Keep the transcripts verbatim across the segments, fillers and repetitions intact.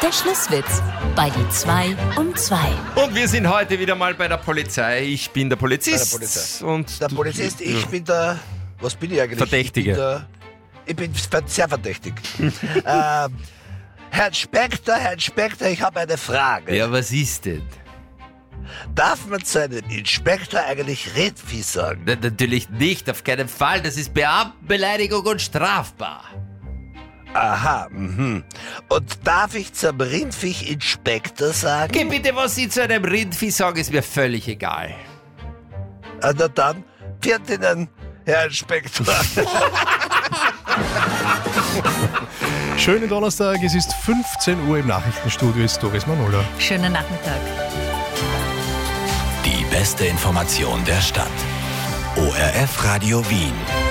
Der Schlusswitz bei die zwei um zwei. Und wir sind heute wieder mal bei der Polizei. Ich bin der Polizist. Bei der Polizei. Und Der Polizist, ich ja. bin der... Was bin ich eigentlich? Verdächtige. Ich bin, der, ich bin sehr verdächtig. ähm, Herr Inspektor, Herr Inspektor, ich habe eine Frage. Ja, was ist denn? Darf man zu einem Inspektor eigentlich Rindvieh sagen? Na, natürlich nicht, auf keinen Fall. Das ist Beamtenbeleidigung und strafbar. Aha, mhm. Und darf ich zum Rindvieh-Inspektor sagen? Geh bitte, was Sie zu einem Rindvieh sagen, ist mir völlig egal. Ah, na dann, pfiat Ihnen, Herr Inspektor. Schönen Donnerstag, es ist fünfzehn Uhr im Nachrichtenstudio, ist Doris Manola. Schönen Nachmittag. Die beste Information der Stadt. O R F Radio Wien.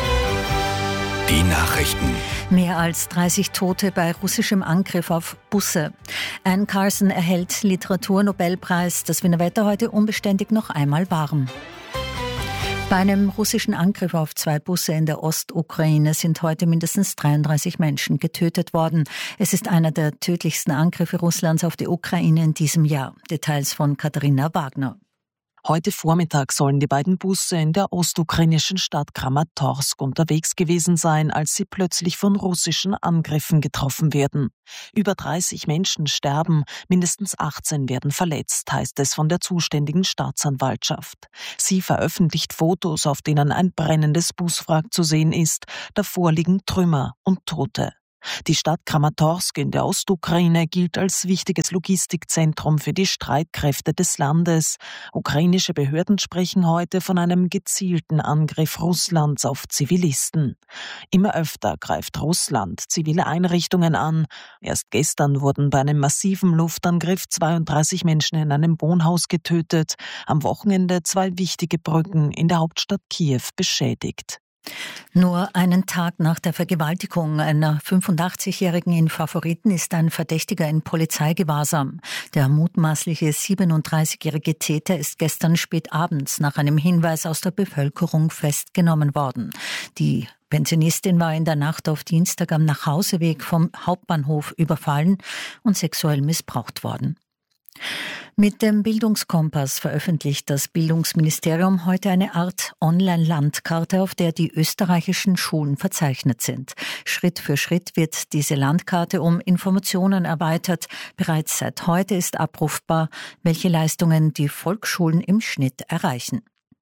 Die Nachrichten. Mehr als dreißig Tote bei russischem Angriff auf Busse. Anne Carson erhält Literaturnobelpreis. Das Wiener Wetter heute unbeständig noch einmal warm. Bei einem russischen Angriff auf zwei Busse in der Ostukraine sind heute mindestens dreiunddreißig Menschen getötet worden. Es ist einer der tödlichsten Angriffe Russlands auf die Ukraine in diesem Jahr. Details von Katharina Wagner. Heute Vormittag sollen die beiden Busse in der ostukrainischen Stadt Kramatorsk unterwegs gewesen sein, als sie plötzlich von russischen Angriffen getroffen werden. Über dreißig Menschen sterben, mindestens achtzehn werden verletzt, heißt es von der zuständigen Staatsanwaltschaft. Sie veröffentlicht Fotos, auf denen ein brennendes Buswrack zu sehen ist. Davor liegen Trümmer und Tote. Die Stadt Kramatorsk in der Ostukraine gilt als wichtiges Logistikzentrum für die Streitkräfte des Landes. Ukrainische Behörden sprechen heute von einem gezielten Angriff Russlands auf Zivilisten. Immer öfter greift Russland zivile Einrichtungen an. Erst gestern wurden bei einem massiven Luftangriff zweiunddreißig Menschen in einem Wohnhaus getötet. Am Wochenende zwei wichtige Brücken in der Hauptstadt Kiew beschädigt. Nur einen Tag nach der Vergewaltigung einer fünfundachtzigjährigen in Favoriten ist ein Verdächtiger in Polizeigewahrsam. Der mutmaßliche siebenunddreißigjährige Täter ist gestern spät abends nach einem Hinweis aus der Bevölkerung festgenommen worden. Die Pensionistin war in der Nacht auf Dienstag am Nachhauseweg vom Hauptbahnhof überfallen und sexuell missbraucht worden. Mit dem Bildungskompass veröffentlicht das Bildungsministerium heute eine Art Online-Landkarte, auf der die österreichischen Schulen verzeichnet sind. Schritt für Schritt wird diese Landkarte um Informationen erweitert. Bereits seit heute ist abrufbar, welche Leistungen die Volksschulen im Schnitt erreichen.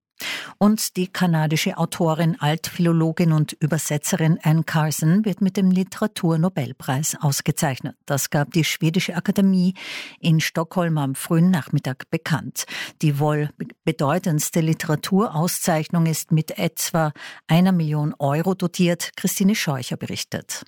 Und die kanadische Autorin, Altphilologin und Übersetzerin Anne Carson wird mit dem Literaturnobelpreis ausgezeichnet. Das gab die Schwedische Akademie in Stockholm am frühen Nachmittag bekannt. Die wohl bedeutendste Literaturauszeichnung ist mit etwa einer Million Euro dotiert. Christine Scheucher berichtet.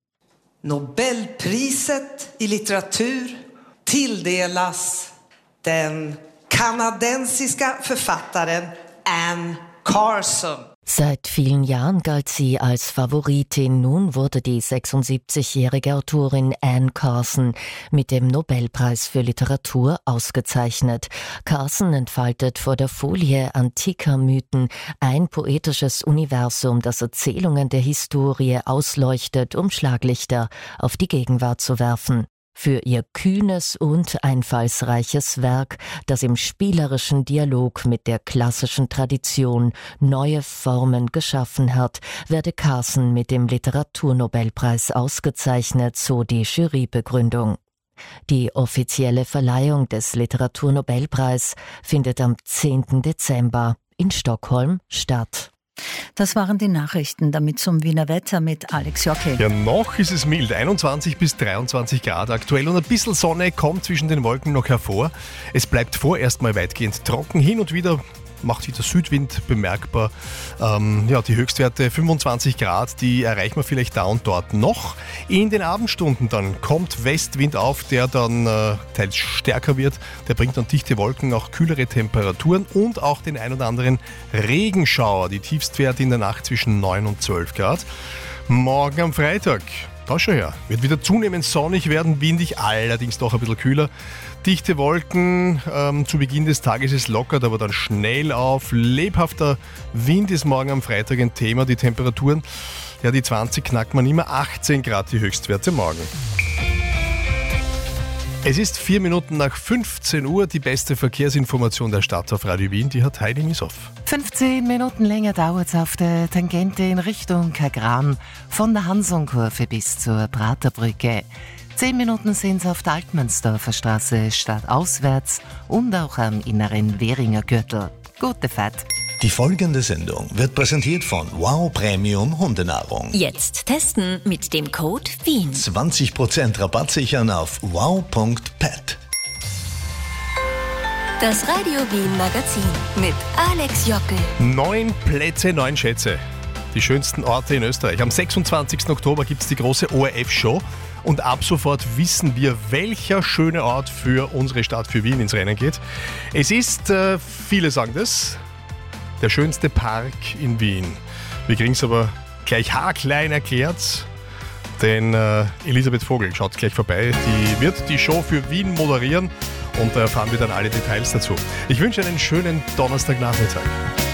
Nobelpriset i litteratur tilldelas den kanadensiska författaren Anne Carson. Seit vielen Jahren galt sie als Favoritin. Nun wurde die sechsundsiebzigjährige Autorin Anne Carson mit dem Nobelpreis für Literatur ausgezeichnet. Carson entfaltet vor der Folie antiker Mythen ein poetisches Universum, das Erzählungen der Historie ausleuchtet, um Schlaglichter auf die Gegenwart zu werfen. Für ihr kühnes und einfallsreiches Werk, das im spielerischen Dialog mit der klassischen Tradition neue Formen geschaffen hat, werde Carson mit dem Literaturnobelpreis ausgezeichnet, so die Jurybegründung. Die offizielle Verleihung des Literaturnobelpreis findet am zehnten Dezember in Stockholm statt. Das waren die Nachrichten, damit zum Wiener Wetter mit Alex Jockel. Ja, noch ist es mild, einundzwanzig bis dreiundzwanzig Grad aktuell und ein bisschen Sonne kommt zwischen den Wolken noch hervor. Es bleibt vorerst mal weitgehend trocken, hin und wieder macht sich der Südwind bemerkbar. Ähm, ja, die Höchstwerte fünfundzwanzig Grad, die erreichen wir vielleicht da und dort noch. In den Abendstunden dann kommt Westwind auf, der dann äh, teils stärker wird. Der bringt dann dichte Wolken, auch kühlere Temperaturen und auch den ein oder anderen Regenschauer. Die Tiefstwerte in der Nacht zwischen neun und zwölf Grad. Morgen am Freitag, da schau her, wird wieder zunehmend sonnig werden, windig, allerdings doch ein bisschen kühler. Dichte Wolken, ähm, zu Beginn des Tages ist lockert, aber dann schnell auf. Lebhafter Wind ist morgen am Freitag ein Thema. Die Temperaturen, ja, die zwanzig knackt man immer, achtzehn Grad die Höchstwerte morgen. Es ist vier Minuten nach fünfzehn Uhr. Die beste Verkehrsinformation der Stadt auf Radio Wien, die hat Heidi Misoff. fünfzehn Minuten länger dauert es auf der Tangente in Richtung Kagran, von der Hansonkurve bis zur Praterbrücke. Zehn Minuten sind es auf der Altmannsdorfer Straße stadtauswärts und auch am inneren Währinger Gürtel. Gute Fahrt. Die folgende Sendung wird präsentiert von Wow Premium Hundenahrung. Jetzt testen mit dem Code Wien. zwanzig Prozent Rabatt sichern auf wow punkt pet. Das Radio Wien Magazin mit Alex Jockel. Neun Plätze, neun Schätze. Die schönsten Orte in Österreich. Am sechsundzwanzigsten Oktober gibt es die große O R F-Show. Und ab sofort wissen wir, welcher schöne Ort für unsere Stadt, für Wien ins Rennen geht. Es ist, äh, viele sagen das, der schönste Park in Wien. Wir kriegen es aber gleich haarklein erklärt, denn äh, Elisabeth Vogel schaut gleich vorbei. Die wird die Show für Wien moderieren und da erfahren wir dann alle Details dazu. Ich wünsche einen schönen Donnerstagnachmittag.